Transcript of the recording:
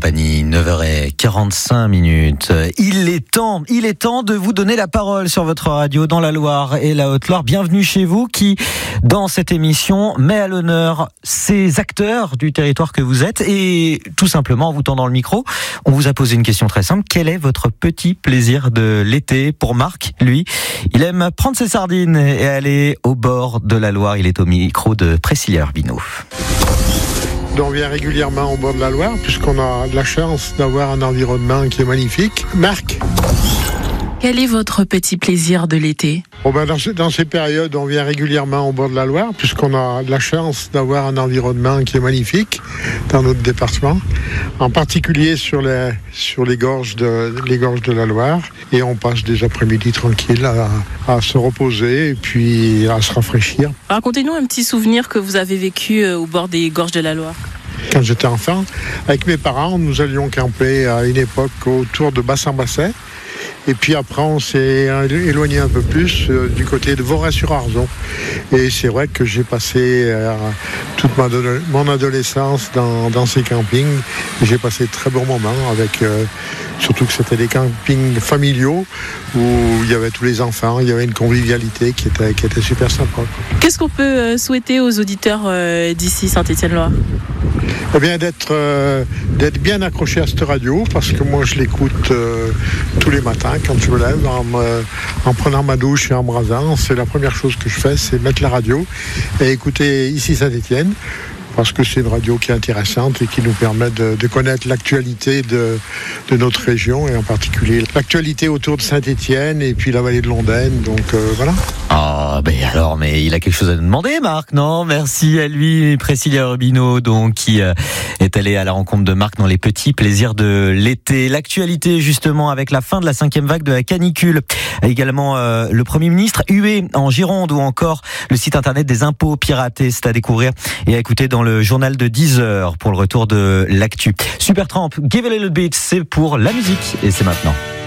compagnie, 9h45. Il est temps de vous donner la parole sur votre radio dans la Loire et la Haute-Loire. Bienvenue chez vous qui, dans cette émission, met à l'honneur ces acteurs du territoire que vous êtes. Et tout simplement, en vous tendant le micro, on vous a posé une question très simple. Quel est votre petit plaisir de l'été? Pour Marc, lui, il aime prendre ses sardines et aller au bord de la Loire. Il est au micro de Priscilla Urbino. On vient régulièrement au bord de la Loire puisqu'on a de la chance d'avoir un environnement qui est magnifique. Marc? Quel est votre petit plaisir de l'été? Dans ces périodes, on vient régulièrement au bord de la Loire puisqu'on a de la chance d'avoir un environnement qui est magnifique dans notre département, en particulier sur les gorges de la Loire. Et on passe des après-midi tranquilles à se reposer et puis à se rafraîchir. Racontez-nous un petit souvenir que vous avez vécu au bord des gorges de la Loire. Quand j'étais enfant, avec mes parents, nous allions camper à une époque autour de Bassin-Basset. Et puis après, on s'est éloigné un peu plus du côté de Voray-sur-Arzon. Et c'est vrai que j'ai passé toute mon adolescence dans ces campings. Et j'ai passé de très bons moments avec... surtout que c'était des campings familiaux où il y avait tous les enfants, il y avait une convivialité qui était super sympa. Qu'est-ce qu'on peut souhaiter aux auditeurs d'ici Saint-Étienne-Loire? Eh bien, d'être bien accroché à cette radio, parce que moi je l'écoute tous les matins quand je me lève, en prenant ma douche et en me rasant. C'est la première chose que je fais, c'est mettre la radio et écouter ici Saint-Étienne, parce que c'est une radio qui est intéressante et qui nous permet de connaître l'actualité de notre région, et en particulier l'actualité autour de Saint-Étienne et puis la vallée de l'Ondaine. Donc voilà. Mais il a quelque chose à nous demander, Marc, non? Merci à lui, Priscilla Urbino, donc, qui est allé à la rencontre de Marc dans les petits plaisirs de l'été. L'actualité, justement, avec la fin de la 5e vague de la canicule. Également, le Premier ministre hué en Gironde, ou encore le site internet des impôts piratés. C'est à découvrir et à écouter dans le journal de 10h pour le retour de l'actu. Supertramp, Give a Little Bit, c'est pour la musique, et c'est maintenant.